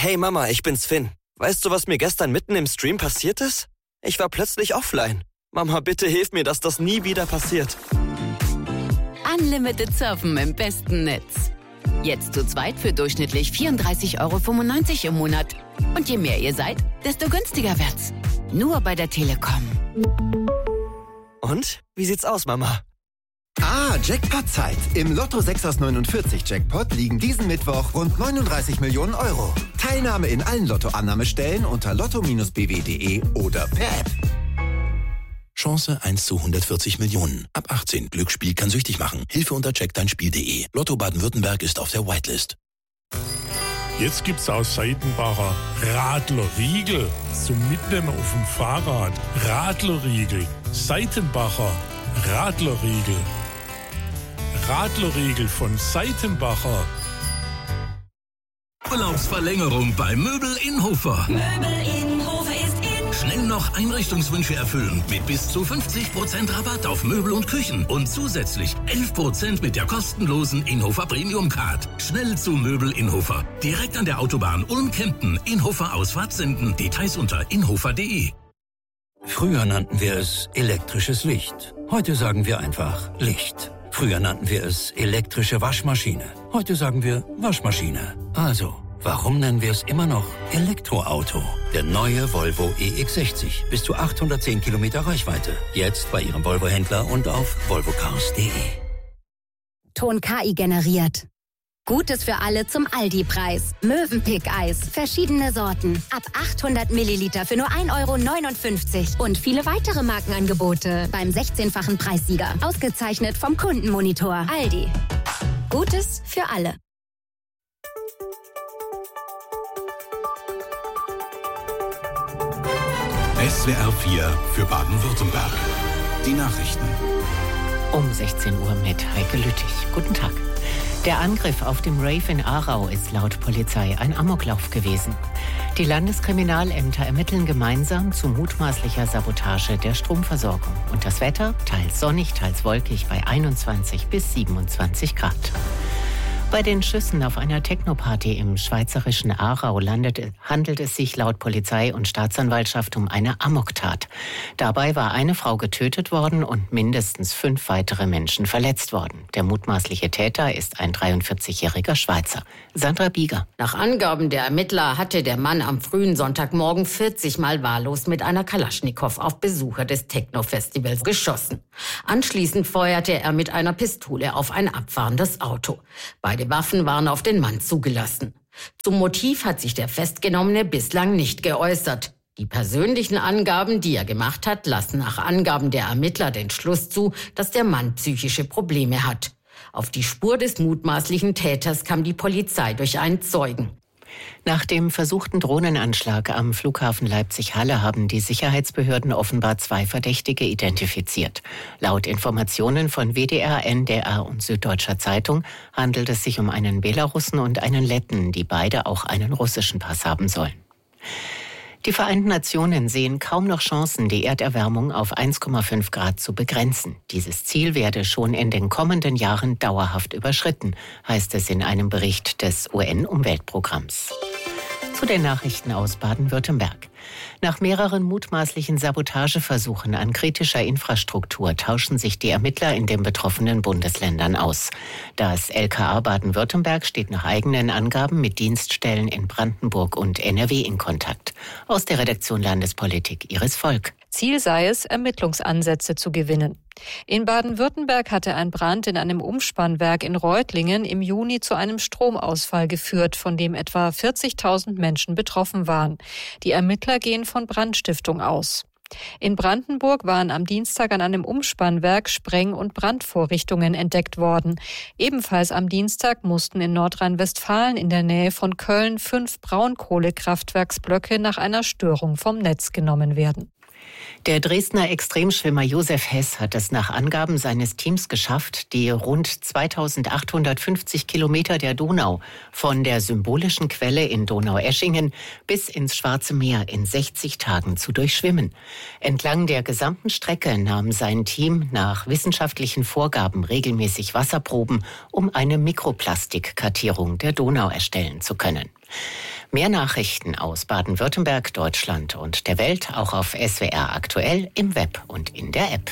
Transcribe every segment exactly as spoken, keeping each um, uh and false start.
Hey Mama, ich bin's Finn. Weißt du, was mir gestern mitten im Stream passiert ist? Ich war plötzlich offline. Mama, bitte hilf mir, dass das nie wieder passiert. Unlimited Surfen im besten Netz. Jetzt zu zweit für durchschnittlich vierunddreißig Euro fünfundneunzig im Monat. Und je mehr ihr seid, desto günstiger wird's. Nur bei der Telekom. Und? Wie sieht's aus, Mama? Ah, Jackpot-Zeit. Im Lotto sechs aus neunundvierzig Jackpot liegen diesen Mittwoch rund neununddreißig Millionen Euro. Teilnahme in allen Lottoannahmestellen unter lotto Bindestrich b w punkt d e oder per App. Chance eins zu hundertvierzig Millionen. Ab achtzehn. Glücksspiel kann süchtig machen. Hilfe unter check dein Spiel punkt d e. Lotto Baden-Württemberg ist auf der Whitelist. Jetzt gibt's aus Seitenbacher Radlerriegel zum Mitnehmen auf dem Fahrrad. Radlerriegel. Seitenbacher Radlerriegel. Radlerriegel von Seitenbacher. Urlaubsverlängerung bei Möbel in Hofer. Möbel in Hofer ist in. Schnell noch Einrichtungswünsche erfüllen mit bis zu fünfzig Prozent Rabatt auf Möbel und Küchen und zusätzlich elf Prozent mit der kostenlosen Inhofer Premium Card. Schnell zu Möbel in Hofer. Direkt an der Autobahn Ulm-Kempten. Inhofer Ausfahrt senden. Details unter inhofer punkt d e. Früher nannten wir es elektrisches Licht. Heute sagen wir einfach Licht. Früher nannten wir es elektrische Waschmaschine. Heute sagen wir Waschmaschine. Also, warum nennen wir es immer noch Elektroauto? Der neue Volvo E X sechzig. Bis zu achthundertzehn Kilometer Reichweite. Jetzt bei Ihrem Volvo-Händler und auf volvo cars punkt d e. Ton K I generiert. Gutes für alle zum Aldi-Preis. Mövenpick-Eis. Verschiedene Sorten. Ab achthundert Milliliter für nur ein Euro neunundfünfzig. Und viele weitere Markenangebote beim sechzehnfachen Preissieger. Ausgezeichnet vom Kundenmonitor. Aldi. Gutes für alle. S W R vier für Baden-Württemberg. Die Nachrichten. Um sechzehn Uhr mit Heike Lüttich. Guten Tag. Der Angriff auf dem Rave in Aarau ist laut Polizei ein Amoklauf gewesen. Die Landeskriminalämter ermitteln gemeinsam zu mutmaßlicher Sabotage der Stromversorgung. Und das Wetter? Teils sonnig, teils wolkig bei einundzwanzig bis siebenundzwanzig Grad. Bei den Schüssen auf einer Technoparty im schweizerischen Aarau landet, handelt es sich laut Polizei und Staatsanwaltschaft um eine Amoktat. Dabei war eine Frau getötet worden und mindestens fünf weitere Menschen verletzt worden. Der mutmaßliche Täter ist ein dreiundvierzigjähriger Schweizer. Sandra Bieger. Nach Angaben der Ermittler hatte der Mann am frühen Sonntagmorgen vierzig Mal wahllos mit einer Kalaschnikow auf Besucher des Techno-Festivals geschossen. Anschließend feuerte er mit einer Pistole auf ein abfahrendes Auto. Beide Waffen waren auf den Mann zugelassen. Zum Motiv hat sich der Festgenommene bislang nicht geäußert. Die persönlichen Angaben, die er gemacht hat, lassen nach Angaben der Ermittler den Schluss zu, dass der Mann psychische Probleme hat. Auf die Spur des mutmaßlichen Täters kam die Polizei durch einen Zeugen. Nach dem versuchten Drohnenanschlag am Flughafen Leipzig-Halle haben die Sicherheitsbehörden offenbar zwei Verdächtige identifiziert. Laut Informationen von W D R, N D R und Süddeutscher Zeitung handelt es sich um einen Belarussen und einen Letten, die beide auch einen russischen Pass haben sollen. Die Vereinten Nationen sehen kaum noch Chancen, die Erderwärmung auf eins Komma fünf Grad zu begrenzen. Dieses Ziel werde schon in den kommenden Jahren dauerhaft überschritten, heißt es in einem Bericht des U N-Umweltprogramms. Zu den Nachrichten aus Baden-Württemberg. Nach mehreren mutmaßlichen Sabotageversuchen an kritischer Infrastruktur tauschen sich die Ermittler in den betroffenen Bundesländern aus. Das L K A Baden-Württemberg steht nach eigenen Angaben mit Dienststellen in Brandenburg und N R W in Kontakt. Aus der Redaktion Landespolitik Iris Volk. Ziel sei es, Ermittlungsansätze zu gewinnen. In Baden-Württemberg hatte ein Brand in einem Umspannwerk in Reutlingen im Juni zu einem Stromausfall geführt, von dem etwa vierzigtausend Menschen betroffen waren. Die Ermittler gehen von Brandstiftung aus. In Brandenburg waren am Dienstag an einem Umspannwerk Spreng- und Brandvorrichtungen entdeckt worden. Ebenfalls am Dienstag mussten in Nordrhein-Westfalen in der Nähe von Köln fünf Braunkohlekraftwerksblöcke nach einer Störung vom Netz genommen werden. Der Dresdner Extremschwimmer Josef Hess hat es nach Angaben seines Teams geschafft, die rund zweitausendachthundertfünfzig Kilometer der Donau von der symbolischen Quelle in Donaueschingen bis ins Schwarze Meer in sechzig Tagen zu durchschwimmen. Entlang der gesamten Strecke nahm sein Team nach wissenschaftlichen Vorgaben regelmäßig Wasserproben, um eine Mikroplastikkartierung der Donau erstellen zu können. Mehr Nachrichten aus Baden-Württemberg, Deutschland und der Welt auch auf S W R aktuell im Web und in der App.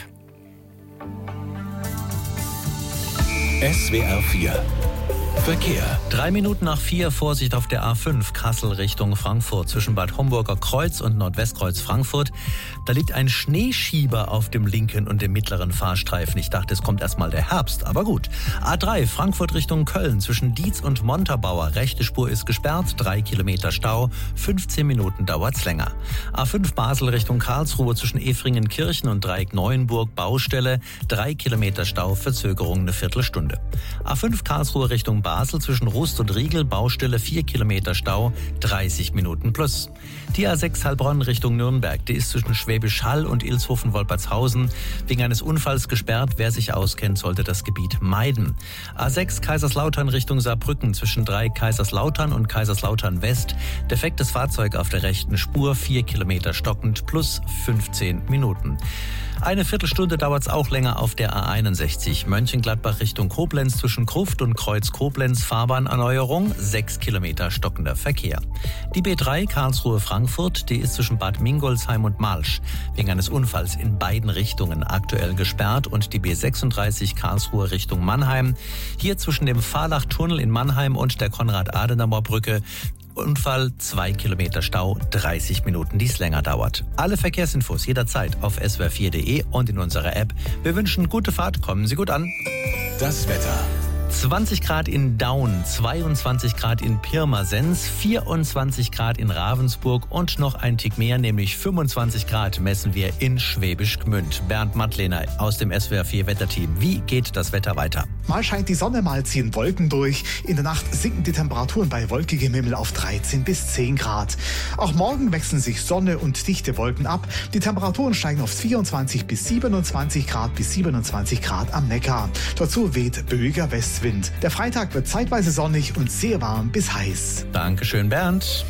S W R vier Verkehr. Drei Minuten nach vier, Vorsicht auf der A fünf, Kassel Richtung Frankfurt, zwischen Bad Homburger Kreuz und Nordwestkreuz Frankfurt. Da liegt ein Schneeschieber auf dem linken und dem mittleren Fahrstreifen. Ich dachte, es kommt erstmal der Herbst, aber gut. A drei, Frankfurt Richtung Köln, zwischen Dietz und Montabaur. Rechte Spur ist gesperrt, drei Kilometer Stau, fünfzehn Minuten dauert's länger. A fünf, Basel Richtung Karlsruhe, zwischen Efringenkirchen und Dreieck Neuenburg, Baustelle, drei Kilometer Stau, Verzögerung eine Viertelstunde. A fünf, Karlsruhe Richtung Basel, zwischen Rust und Riegel, Baustelle, vier Kilometer Stau, dreißig Minuten plus. Die A sechs Heilbronn Richtung Nürnberg, die ist zwischen Schwäbisch Hall und Ilshofen-Wolpertshausen wegen eines Unfalls gesperrt. Wer sich auskennt, sollte das Gebiet meiden. A sechs Kaiserslautern Richtung Saarbrücken, zwischen drei Kaiserslautern und Kaiserslautern West. Defektes Fahrzeug auf der rechten Spur, vier Kilometer stockend, plus fünfzehn Minuten. Eine Viertelstunde dauert's auch länger auf der A einundsechzig. Mönchengladbach Richtung Koblenz, zwischen Gruft und Kreuz Koblenz, Fahrbahnerneuerung, sechs Kilometer stockender Verkehr. Die B drei Karlsruhe Frankfurt, die ist zwischen Bad Mingolsheim und Malsch wegen eines Unfalls in beiden Richtungen aktuell gesperrt, und die B sechsunddreißig Karlsruhe Richtung Mannheim, hier zwischen dem Fahrlach-Tunnel in Mannheim und der Konrad-Adenauer-Brücke. Unfall, zwei Kilometer Stau, dreißig Minuten, die es länger dauert. Alle Verkehrsinfos jederzeit auf S W R vier punkt de und in unserer App. Wir wünschen gute Fahrt, kommen Sie gut an. Das Wetter. zwanzig Grad in Daun, zweiundzwanzig Grad in Pirmasens, vierundzwanzig Grad in Ravensburg und noch ein Tick mehr, nämlich fünfundzwanzig Grad messen wir in Schwäbisch Gmünd. Bernd Mattlehner aus dem S W R vier Wetterteam. Wie geht das Wetter weiter? Mal scheint die Sonne, mal ziehen Wolken durch. In der Nacht sinken die Temperaturen bei wolkigem Himmel auf dreizehn bis zehn Grad. Auch morgen wechseln sich Sonne und dichte Wolken ab. Die Temperaturen steigen auf vierundzwanzig bis siebenundzwanzig Grad bis siebenundzwanzig Grad am Neckar. Dazu weht böiger Westwind. Der Freitag wird zeitweise sonnig und sehr warm bis heiß. Dankeschön, Bernd.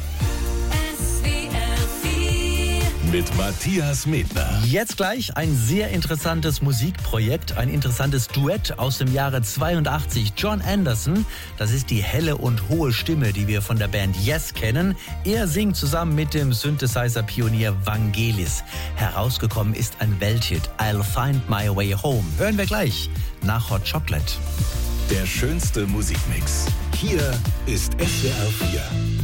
Mit Matthias Medner. Jetzt gleich ein sehr interessantes Musikprojekt, ein interessantes Duett aus dem Jahre zweiundachtzig. John Anderson, das ist die helle und hohe Stimme, die wir von der Band Yes kennen. Er singt zusammen mit dem Synthesizer-Pionier Vangelis. Herausgekommen ist ein Welthit, I'll Find My Way Home. Hören wir gleich nach Hot Chocolate. Der schönste Musikmix. Hier ist S W R vier.